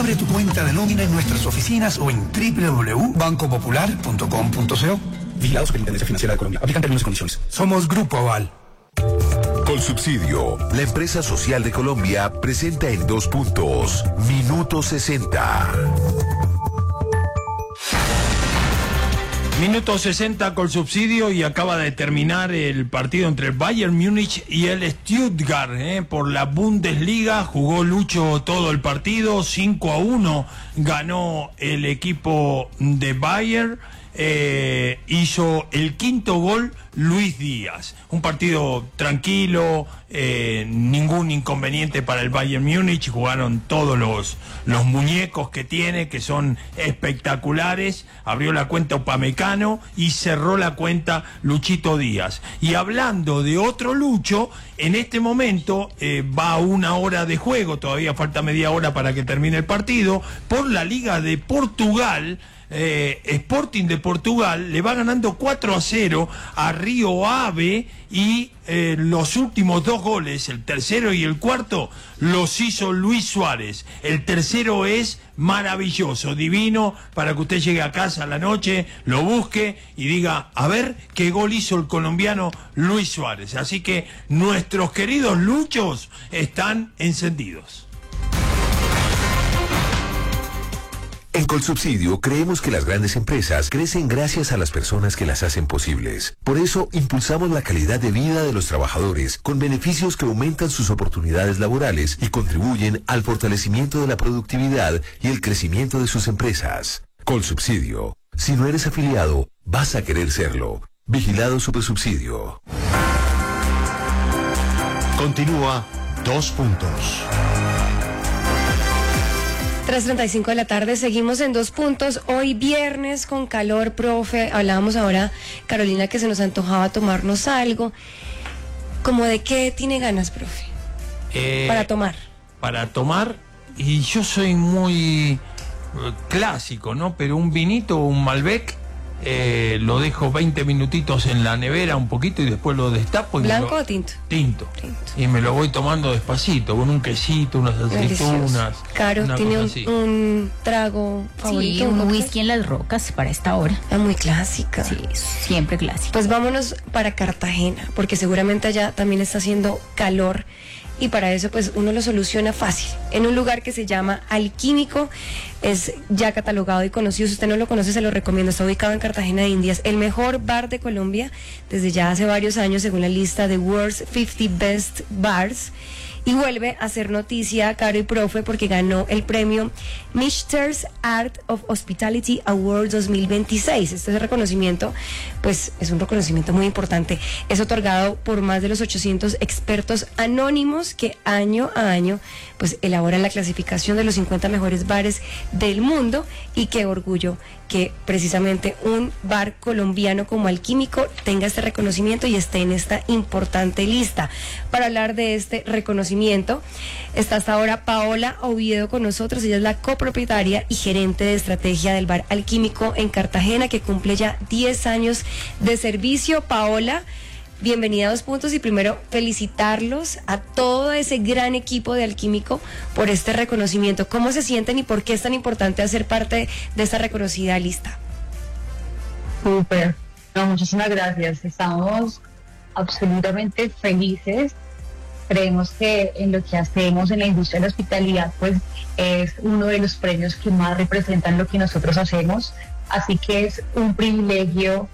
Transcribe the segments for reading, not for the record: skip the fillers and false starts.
Abre tu cuenta de nómina en nuestras oficinas o en www.bancopopular.com.co. Vigilado Superintendencia Financiera de Colombia. Aplican términos y condiciones. Somos Grupo Aval. Colsubsidio, la empresa social de Colombia, presenta en 2 puntos. Minuto 60. Minuto 60 Colsubsidio, y acaba de terminar el partido entre el Bayern Múnich y el Stuttgart por la Bundesliga. Jugó Lucho todo el partido, 5-1 ganó el equipo de Bayern. Hizo el quinto gol Luis Díaz. Un partido tranquilo, ningún inconveniente para el Bayern Múnich. Jugaron todos los muñecos que tiene, que son espectaculares. Abrió la cuenta Upamecano y cerró la cuenta Luchito Díaz. Y hablando de otro Lucho, en este momento va a 1 hora de juego, todavía falta media hora para que termine el partido, por la Liga de Portugal. Sporting de Portugal le va ganando 4-0 a Rio Ave, y los últimos 2 goles, el tercero y el cuarto, los hizo Luis Suárez. El tercero es maravilloso, divino, para que usted llegue a casa a la noche, lo busque y diga, a ver qué gol hizo el colombiano Luis Suárez. Así que nuestros queridos luchos están encendidos. En Colsubsidio creemos que las grandes empresas crecen gracias a las personas que las hacen posibles. Por eso impulsamos la calidad de vida de los trabajadores con beneficios que aumentan sus oportunidades laborales y contribuyen al fortalecimiento de la productividad y el crecimiento de sus empresas. Colsubsidio. Si no eres afiliado, vas a querer serlo. Vigilado Supersubsidio. Continúa 2 puntos. 3:35 de la tarde, seguimos en 2 puntos. Hoy viernes con calor, profe. Hablábamos ahora, Carolina, que se nos antojaba tomarnos algo. ¿Cómo de qué tiene ganas, profe? Para tomar. Para tomar, y yo soy muy clásico, ¿no? Pero un vinito, un Malbec, lo dejo 20 minutitos en la nevera un poquito y después lo destapo. ¿Blanco o tinto? Tinto. Y me lo voy tomando despacito, con un quesito, unas aceitunas. Caro, tiene un trago favorito. Sí, un whisky en las rocas para esta hora. Muy clásica. Sí, siempre clásica. Pues vámonos para Cartagena, porque seguramente allá también está haciendo calor. Y para eso pues uno lo soluciona fácil, en un lugar que se llama Alquímico. Es ya catalogado y conocido. Si usted no lo conoce, se lo recomiendo. Está ubicado en Cartagena de Indias, el mejor bar de Colombia desde ya hace varios años, según la lista de World's 50 Best Bars. Y vuelve a hacer noticia, Caro y profe, porque ganó el premio Michter's Art of Hospitality Award 2026. Este reconocimiento, pues, es un reconocimiento muy importante. Es otorgado por más de los 800 expertos anónimos que año a año, pues, elaboran la clasificación de los 50 mejores bares del mundo. Y qué orgullo que precisamente un bar colombiano como Alquímico tenga este reconocimiento y esté en esta importante lista. Para hablar de este reconocimiento está hasta ahora Paola Oviedo con nosotros. Ella es la copropietaria y gerente de estrategia del bar Alquímico en Cartagena, que cumple ya 10 años de servicio. Paola, bienvenida a 2 puntos, y primero felicitarlos a todo ese gran equipo de Alquímico por este reconocimiento. ¿Cómo se sienten y por qué es tan importante hacer parte de esta reconocida lista? Súper, no, muchísimas gracias. Estamos absolutamente felices. Creemos que en lo que hacemos en la industria de la hospitalidad, pues es uno de los premios que más representan lo que nosotros hacemos. Así que es un privilegio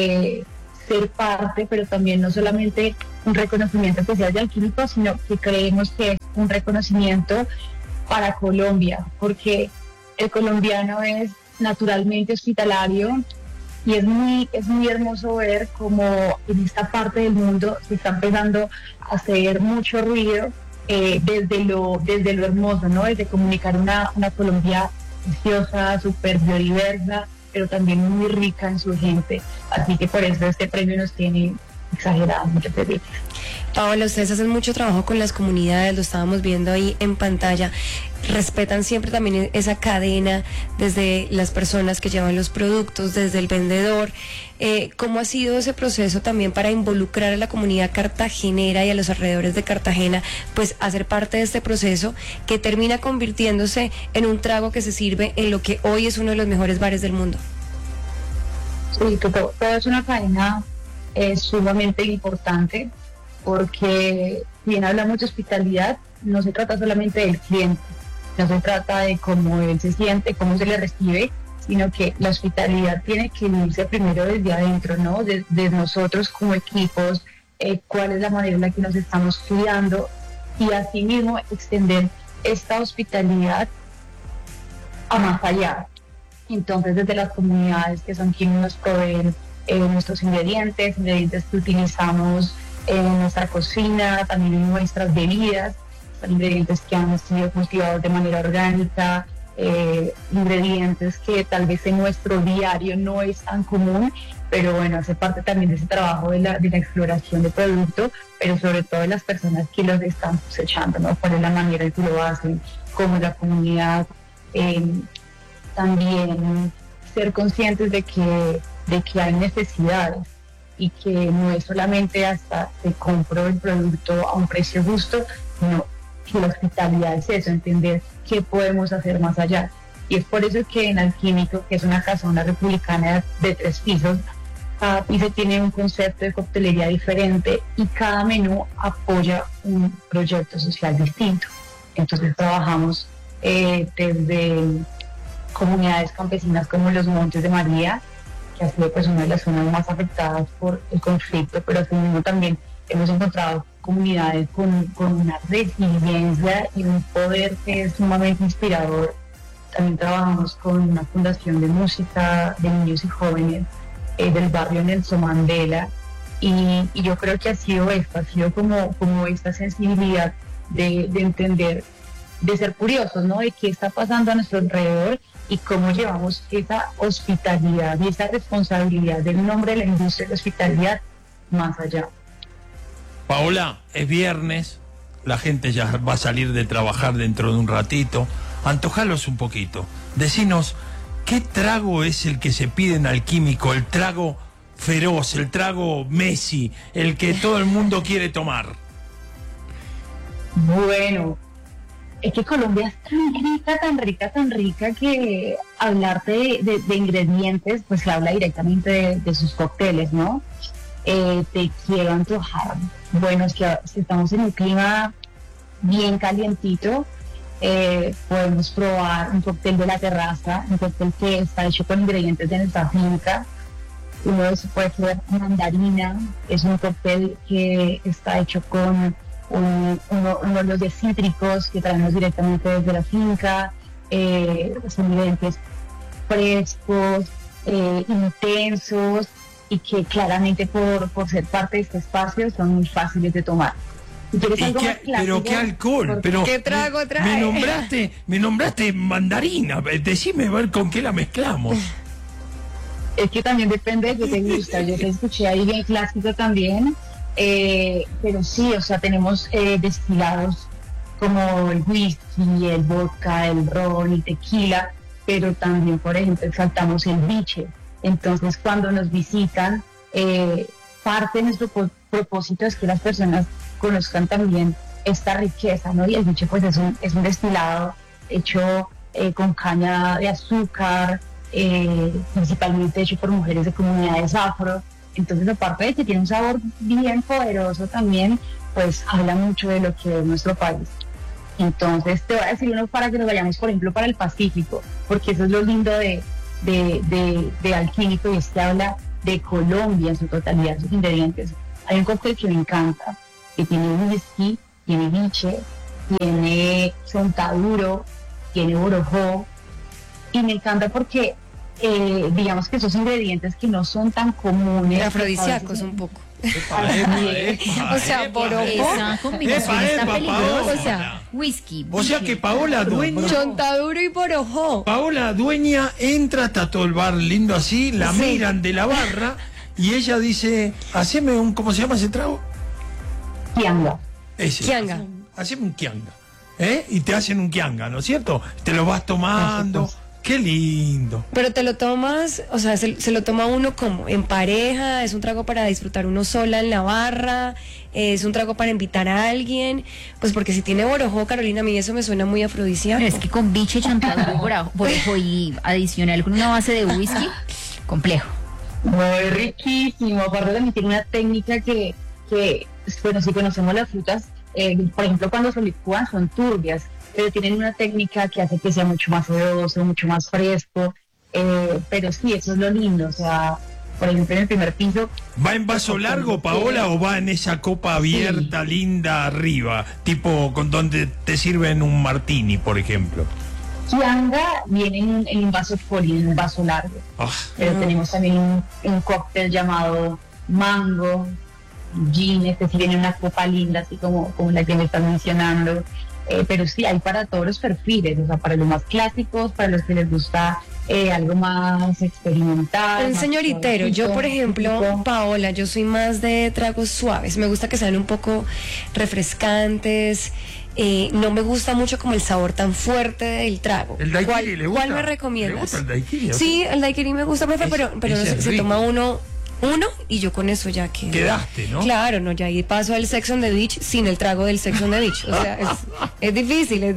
ser parte, pero también no solamente un reconocimiento especial de Alquímico, sino que creemos que es un reconocimiento para Colombia, porque el colombiano es naturalmente hospitalario, y es muy hermoso ver cómo en esta parte del mundo se está empezando a hacer mucho ruido desde lo hermoso, ¿no? Desde comunicar una Colombia preciosa, súper biodiversa, pero también muy rica en su gente. Así que por eso este premio nos tiene exagerados, muchas felices. Paola, ustedes hacen mucho trabajo con las comunidades, lo estábamos viendo ahí en pantalla. Respetan siempre también esa cadena, desde las personas que llevan los productos, desde el vendedor. ¿Cómo ha sido ese proceso también para involucrar a la comunidad cartagenera y a los alrededores de Cartagena, pues hacer parte de este proceso que termina convirtiéndose en un trago que se sirve en lo que hoy es uno de los mejores bares del mundo? Sí, todo es una cadena sumamente importante, porque bien hablamos de hospitalidad, no se trata solamente del cliente, no se trata de cómo él se siente, cómo se le recibe, sino que la hospitalidad tiene que irse primero desde adentro, ¿no? De nosotros como equipos, cuál es la manera en la que nos estamos cuidando, y asimismo extender esta hospitalidad a más allá. Entonces, desde las comunidades, que son quienes nos proveen nuestros ingredientes que utilizamos en nuestra cocina, también en nuestras bebidas, son ingredientes que han sido cultivados de manera orgánica, ingredientes que tal vez en nuestro diario no es tan común, pero bueno, hace parte también de ese trabajo de la exploración de producto, pero sobre todo de las personas que los están cosechando, ¿no? Cuál es la manera en que lo hacen, cómo la comunidad, también ser conscientes de que hay necesidades, y que no es solamente hasta que compro el producto a un precio justo, sino que la hospitalidad es eso, entender qué podemos hacer más allá. Y es por eso que en Alquímico, que es una casona republicana de 3 pisos, cada piso tiene un concepto de coctelería diferente y cada menú apoya un proyecto social distinto. Entonces trabajamos desde comunidades campesinas como los Montes de María, que ha sido pues una de las zonas más afectadas por el conflicto, pero asimismo también hemos encontrado comunidades con una resiliencia y un poder que es sumamente inspirador. También trabajamos con una fundación de música de niños y jóvenes del barrio Nelson Mandela, y yo creo que ha sido como esta sensibilidad de entender, de ser curiosos, ¿no? De qué está pasando a nuestro alrededor y cómo llevamos esa hospitalidad y esa responsabilidad del nombre de la industria de la hospitalidad más allá. Paola, es viernes, la gente ya va a salir de trabajar dentro de un ratito. Antojalos un poquito. Decinos, ¿qué trago es el que se pide en Alquímico? El trago feroz, el trago Messi, el que todo el mundo quiere tomar. Bueno, es que Colombia es tan rica que hablarte de ingredientes, pues se habla directamente de sus cócteles, ¿no? Te quiero antojar. Bueno, es que si estamos en un clima bien calientito, podemos probar un cóctel de la terraza, un cóctel que está hecho con ingredientes de nuestra finca. Uno de esos puede ser mandarina, es un cóctel que está hecho con unos de cítricos que traemos directamente desde la finca, son ingredientes frescos, intensos, y que claramente por ser parte de este espacio son muy fáciles de tomar. Si quieres algo más clásico, pero qué alcohol, pero ¿qué trago trae? Me nombraste mandarina, decime a ver con qué la mezclamos. Es que también depende de qué te gusta. Yo te escuché ahí bien clásico también, pero sí, o sea, tenemos destilados como el whisky, el vodka, el ron, el tequila, pero también, por ejemplo, exaltamos el biche. Entonces, cuando nos visitan, parte de nuestro propósito es que las personas conozcan también esta riqueza, ¿no? Y el biche, pues, es un destilado hecho con caña de azúcar, principalmente hecho por mujeres de comunidades afro. Entonces, aparte de que tiene un sabor bien poderoso también, pues habla mucho de lo que es nuestro país. Entonces, te voy a decir uno para que nos vayamos, por ejemplo, para el Pacífico, porque eso es lo lindo de Alquímico, y es que habla de Colombia en su totalidad, sus ingredientes. Hay un cóctel que me encanta, que tiene whisky, tiene biche, tiene chontaduro, tiene borojó, y me encanta porque digamos que esos ingredientes que no son tan comunes, Afrodisíacos un poco. O sea, borojó. Esa combinación está peligrosa. Paola. O sea, whisky. O sea que Paola, dueña, Chontaduro y borojó. Paola, dueña, entra, está todo el bar lindo así, la Sí. miran de la barra y ella dice, haceme ¿cómo se llama ese trago? Kianga. Ese. Kianga. Hacemos un kianga. Y te hacen un kianga, ¿no es cierto? Te lo vas tomando. Qué lindo. Pero te lo tomas, o sea, se lo toma uno como en pareja, es un trago para disfrutar uno sola en la barra, es un trago para invitar a alguien, pues porque si tiene borojó, Carolina, a mí eso me suena muy afrodisíaco. Pero es que con biche, chantaje, borojo y adicional con una base de whisky, complejo. Muy riquísimo. Aparte también tiene una técnica que bueno, si conocemos las frutas, por ejemplo, cuando se licúan son turbias, pero tienen una técnica que hace que sea mucho más sedoso, mucho más fresco, pero sí, eso es lo lindo, o sea, por ejemplo, en el primer piso... ¿Va en vaso largo, Paola, o va en esa copa abierta, sí, linda, arriba? Tipo con donde te sirven un martini, por ejemplo. Kianga viene en un vaso folio, en un vaso largo, pero tenemos también un cóctel llamado mango, gin, este sí viene en una copa linda, así como la que me estás mencionando. Pero sí, hay para todos los perfiles, o sea, para los más clásicos, para los que les gusta algo más experimental. Un más señoritero, suavecito, yo por ejemplo, Paola, yo soy más de tragos suaves, me gusta que sean un poco refrescantes, no me gusta mucho como el sabor tan fuerte del trago. ¿El daiquiri le gusta? ¿Cuál me recomiendas? ¿Le gusta el daiquiri? Sí, el daiquiri me gusta, profe, pero se toma uno y yo con eso ya quedaste, ¿no? Claro, no, ya ahí paso al Sex on the Beach sin el trago del Sex on the Beach. O sea, es difícil.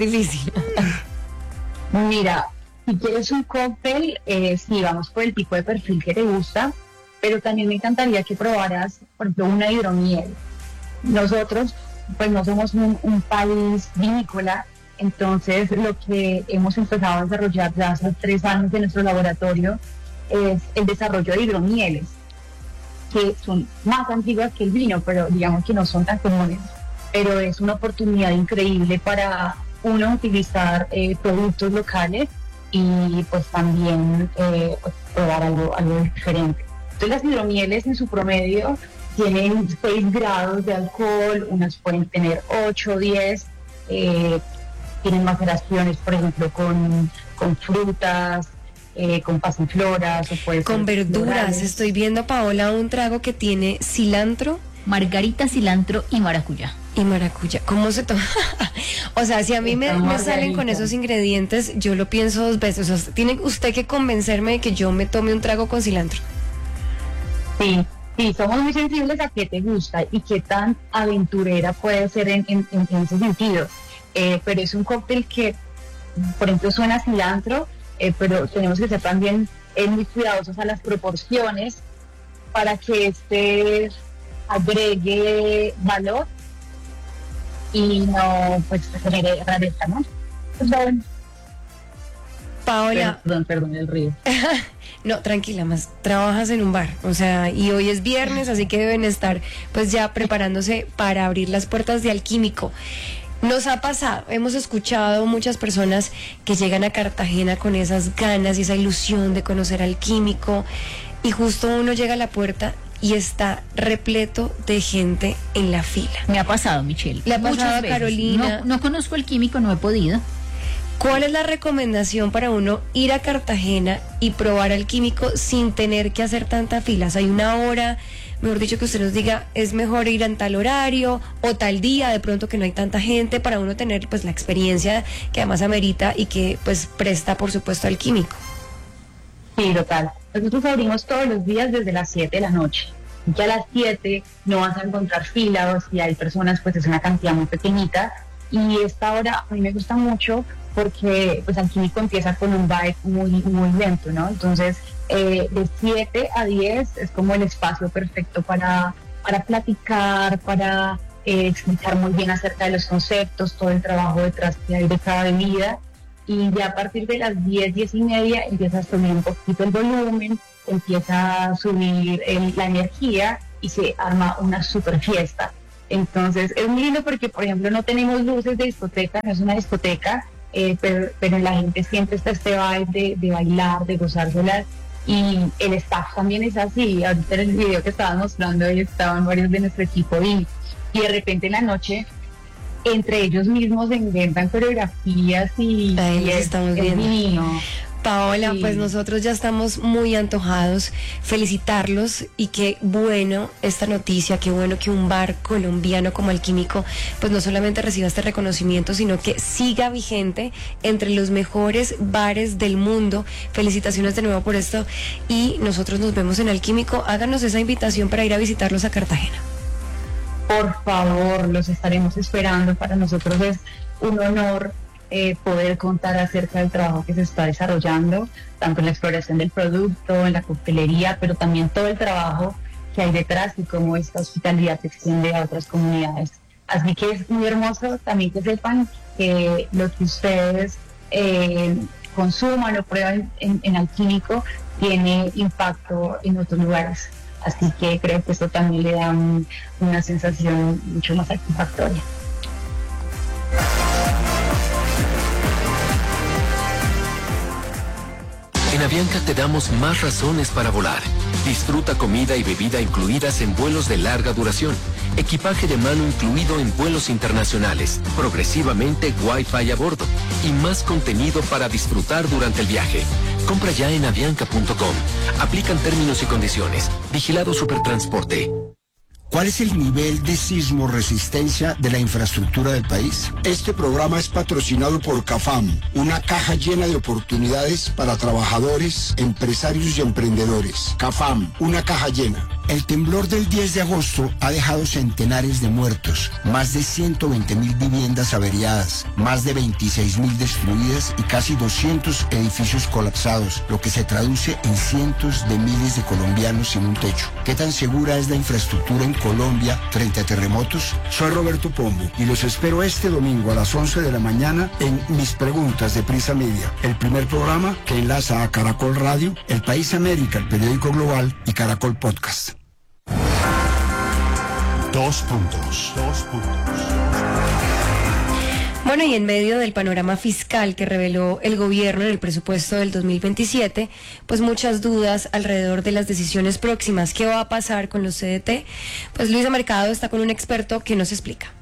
Mira, si quieres un cóctel, sí, vamos por el tipo de perfil que te gusta, pero también me encantaría que probaras, por ejemplo, una hidromiel. Nosotros, pues no somos un país vinícola, entonces lo que hemos empezado a desarrollar ya hace 3 años en nuestro laboratorio es el desarrollo de hidromieles, que son más antiguas que el vino, pero digamos que no son tan comunes. Pero es una oportunidad increíble para uno utilizar productos locales y pues también pues, probar algo diferente. Entonces las hidromieles en su promedio tienen 6 grados de alcohol, unas pueden tener 8, 10, tienen maceraciones, por ejemplo, con frutas, con pasifloras o puede con verduras. florales. Estoy viendo, Paola, un trago que tiene cilantro, Margarita, cilantro y maracuyá. y maracuyá. ¿Cómo se toma? O sea, si a mí me salen con esos ingredientes, yo lo pienso 2 veces. O sea, tiene usted que convencerme de que yo me tome un trago con cilantro. Sí, somos muy sensibles a qué te gusta y qué tan aventurera puede ser en ese sentido. Pero es un cóctel que, por ejemplo, suena a cilantro, pero tenemos que ser también muy cuidadosos a las proporciones para que este agregue valor y no pues genere rareza, ¿no? Paola. Perdón el río. No, tranquila, más trabajas en un bar, o sea, y hoy es viernes, así que deben estar pues ya preparándose para abrir las puertas de Alquímico. Nos ha pasado, hemos escuchado muchas personas que llegan a Cartagena con esas ganas y esa ilusión de conocer Alquímico, y justo uno llega a la puerta y está repleto de gente en la fila. Me ha pasado, Michelle. Le ha pasado muchas a veces. Carolina. No conozco el químico, no he podido. ¿Cuál es la recomendación para uno ir a Cartagena y probar Alquímico sin tener que hacer tantas filas? Hay una hora, mejor dicho, que usted nos diga, es mejor ir en tal horario o tal día, de pronto que no hay tanta gente, para uno tener pues la experiencia que además amerita y que pues presta, por supuesto, Alquímico. Sí, total. Nosotros abrimos todos los días desde las 7 de la noche. Ya a las 7 no vas a encontrar filas, si hay personas, pues es una cantidad muy pequeñita. Y esta hora a mí me gusta mucho porque pues Alquímico empieza con un vibe muy lento, ¿no? Entonces, de 7 a 10 es como el espacio perfecto para platicar, para explicar muy bien acerca de los conceptos, todo el trabajo detrás que hay de cada bebida. Y ya a partir de las 10, 10 y media empieza a subir un poquito el volumen, empieza a subir la energía y se arma una super fiesta. Entonces es muy lindo porque, por ejemplo, no tenemos luces de discoteca, no es una discoteca, pero la gente siempre está este vibe de bailar, de gozárselas, y el staff también es así. Ahorita en el video que estaban mostrando hoy estaban varios de nuestro equipo y de repente en la noche entre ellos mismos se inventan coreografías y ahí los estamos viendo. Divino. Paola, Sí. pues nosotros ya estamos muy antojados, felicitarlos y qué bueno esta noticia, qué bueno que un bar colombiano como Alquímico pues no solamente reciba este reconocimiento, sino que siga vigente entre los mejores bares del mundo. Felicitaciones de nuevo por esto y nosotros nos vemos en Alquímico. Háganos esa invitación para ir a visitarlos a Cartagena. Por favor, los estaremos esperando. Para nosotros es un honor poder contar acerca del trabajo que se está desarrollando, tanto en la exploración del producto, en la coctelería, pero también todo el trabajo que hay detrás y cómo esta hospitalidad se extiende a otras comunidades. Así que es muy hermoso también que sepan que lo que ustedes consuman o prueban en Alquímico tiene impacto en otros lugares. Así que creo que esto también le da una sensación mucho más satisfactoria. En Avianca te damos más razones para volar. Disfruta comida y bebida incluidas en vuelos de larga duración. Equipaje de mano incluido en vuelos internacionales. Progresivamente Wi-Fi a bordo. Y más contenido para disfrutar durante el viaje. Compra ya en avianca.com. Aplican términos y condiciones. Vigilado Supertransporte. ¿Cuál es el nivel de sismo resistencia de la infraestructura del país? Este programa es patrocinado por CAFAM, una caja llena de oportunidades para trabajadores, empresarios y emprendedores. CAFAM, una caja llena. El temblor del 10 de agosto ha dejado centenares de muertos, más de 120.000 viviendas averiadas, más de 26.000 destruidas y casi 200 edificios colapsados, lo que se traduce en cientos de miles de colombianos sin un techo. ¿Qué tan segura es la infraestructura en Colombia frente a terremotos? Soy Roberto Pombo y los espero este domingo a las 11 de la mañana en Mis Preguntas de Prisa Media, el primer programa que enlaza a Caracol Radio, El País América, el periódico global y Caracol Podcast. 2 puntos. Bueno, y en medio del panorama fiscal que reveló el gobierno en el presupuesto del 2027, pues muchas dudas alrededor de las decisiones próximas. ¿Qué va a pasar con los CDT? Pues Luisa Mercado está con un experto que nos explica.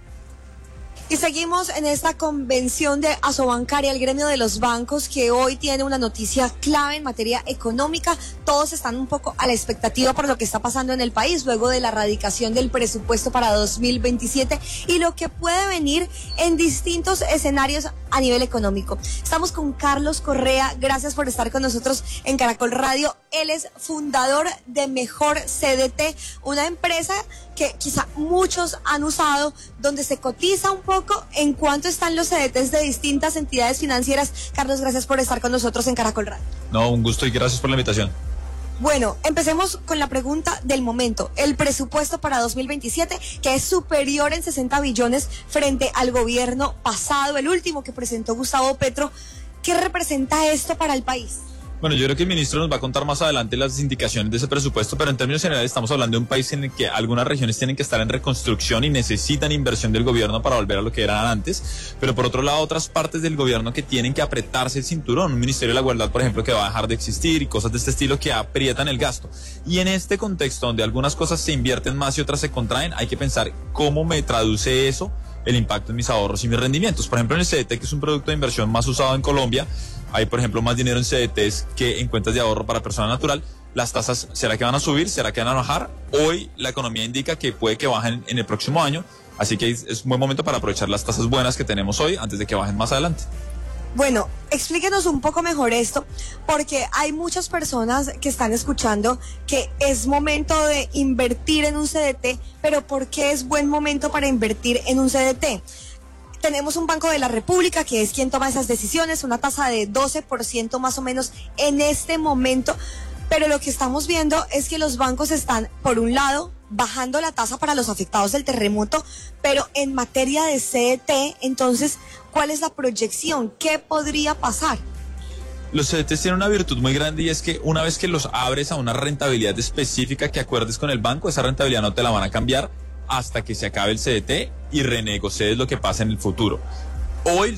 Y seguimos en esta convención de Asobancaria, el gremio de los bancos, que hoy tiene una noticia clave en materia económica. Todos están un poco a la expectativa por lo que está pasando en el país luego de la radicación del presupuesto para 2027 y lo que puede venir en distintos escenarios a nivel económico. Estamos con Carlos Correa, gracias por estar con nosotros en Caracol Radio. Él es fundador de Mejor CDT, una empresa que quizá muchos han usado, donde se cotiza un poco en cuánto están los CDTs de distintas entidades financieras. Carlos, gracias por estar con nosotros en Caracol Radio. No, un gusto y gracias por la invitación. Bueno, empecemos con la pregunta del momento. El presupuesto para 2027, que es superior en 60 billones frente al gobierno pasado, el último que presentó Gustavo Petro. ¿Qué representa esto para el país? Bueno, yo creo que el ministro nos va a contar más adelante las indicaciones de ese presupuesto, pero en términos generales estamos hablando de un país en el que algunas regiones tienen que estar en reconstrucción y necesitan inversión del gobierno para volver a lo que eran antes, pero por otro lado otras partes del gobierno que tienen que apretarse el cinturón, un Ministerio de la Igualdad, por ejemplo, que va a dejar de existir y cosas de este estilo que aprietan el gasto. Y en este contexto donde algunas cosas se invierten más y otras se contraen, hay que pensar cómo me traduce eso el impacto en mis ahorros y mis rendimientos. Por ejemplo, en el CDT, que es un producto de inversión más usado en Colombia, hay, por ejemplo, más dinero en CDTs que en cuentas de ahorro para persona natural. Las tasas, ¿será que van a subir? ¿Será que van a bajar? Hoy la economía indica que puede que bajen en el próximo año, así que es un buen momento para aprovechar las tasas buenas que tenemos hoy antes de que bajen más adelante. Bueno, explíquenos un poco mejor esto, porque hay muchas personas que están escuchando que es momento de invertir en un CDT, pero ¿por qué es buen momento para invertir en un CDT? Tenemos un Banco de la República que es quien toma esas decisiones, una tasa de 12% más o menos en este momento, pero lo que estamos viendo es que los bancos están, por un lado, bajando la tasa para los afectados del terremoto, pero en materia de CDT, entonces, ¿cuál es la proyección? ¿Qué podría pasar? Los CDTs tienen una virtud muy grande y es que una vez que los abres a una rentabilidad específica que acuerdes con el banco, esa rentabilidad no te la van a cambiar hasta que se acabe el CDT y renegocies lo que pasa en el futuro. Hoy